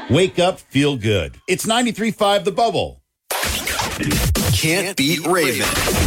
Wake up, feel good. It's 93.5 The Bubble. Can't beat Raven.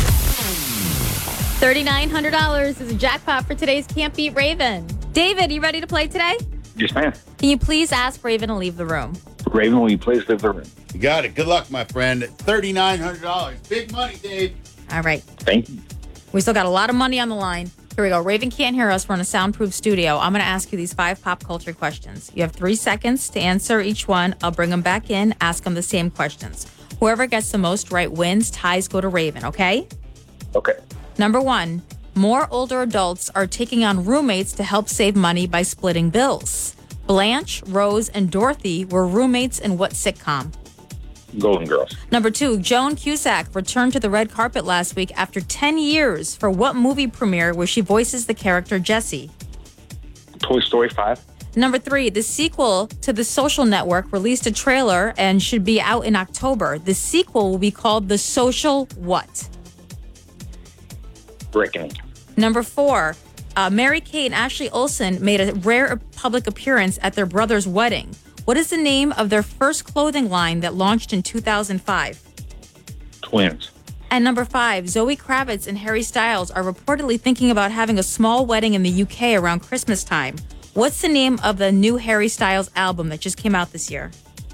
$3,900 is a jackpot for today's Can't Beat Raven. David, you ready to play today? Yes, ma'am. Can you please ask Raven to leave the room? Raven, will you please leave the room? You got it. Good luck, my friend. $3,900. Big money, Dave. All right. Thank you. We still got a lot of money on the line. Here we go. Raven can't hear us. We're in a soundproof studio. I'm going to ask you these 5 pop culture questions. You have 3 seconds to answer each one. I'll bring them back in, ask them the same questions. Whoever gets the most right wins. Ties go to Raven, okay? Okay. Number 1, more older adults are taking on roommates to help save money by splitting bills. Blanche, Rose, and Dorothy were roommates in what sitcom? Golden Girls. Number 2, Joan Cusack returned to the red carpet last week after 10 years for what movie premiere where she voices the character Jessie? Toy Story 5. Number 3, the sequel to The Social Network released a trailer and should be out in October. The sequel will be called The Social what? Reckoning. Number 4, Mary-Kate and Ashley Olsen made a rare public appearance at their brother's wedding. What is the name of their first clothing line that launched in 2005? Twins. And number 5, Zoe Kravitz and Harry Styles are reportedly thinking about having a small wedding in the UK around Christmas time. What's the name of the new Harry Styles album that just came out this year?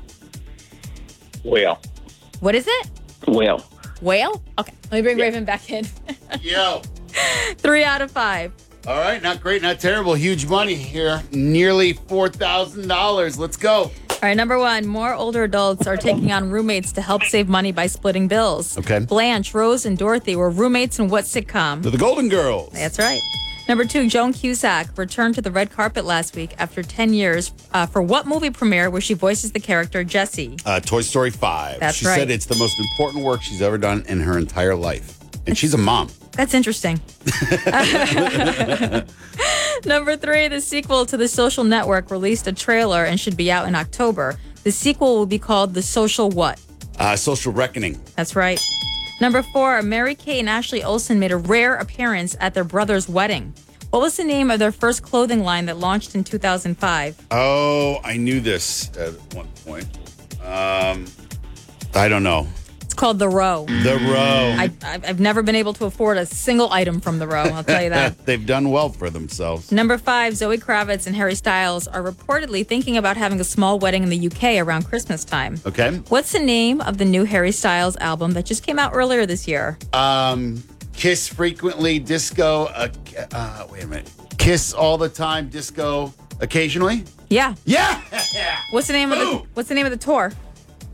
Whale. What is it? Whale. Whale? Okay, let me bring Raven back in. Yo. 3 out of 5. All right. Not great, not terrible. Huge money here. Nearly $4,000. Let's go. All right, number 1, more older adults are taking on roommates to help save money by splitting bills. Okay. Blanche, Rose, and Dorothy were roommates in what sitcom? To the Golden Girls. That's right. Number 2, Joan Cusack returned to the red carpet last week after 10 years for what movie premiere where she voices the character Jessie? Toy Story 5. That's she right. said it's the most important work she's ever done in her entire life. And she's a mom. That's interesting. Number 3, the sequel to The Social Network released a trailer and should be out in October. The sequel will be called The Social what? Social Reckoning. That's right. Number 4, Mary-Kate and Ashley Olsen made a rare appearance at their brother's wedding. What was the name of their first clothing line that launched in 2005? Oh, I knew this at one point. I don't know. It's called The Row. The Row. I've never been able to afford a single item from The Row, I'll tell you that. They've done well for themselves. Number 5, Zoe Kravitz and Harry Styles are reportedly thinking about having a small wedding in the UK around Christmas time. Okay. What's the name of the new Harry Styles album that just came out earlier this year? Kiss frequently, disco. Wait a minute. Kiss all the time, disco occasionally. Yeah. Yeah. What's the name of the tour?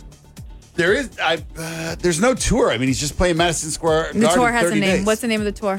There's no tour. I mean, he's just playing Madison Square Garden. The tour has a 30 name. days. What's the name of the tour?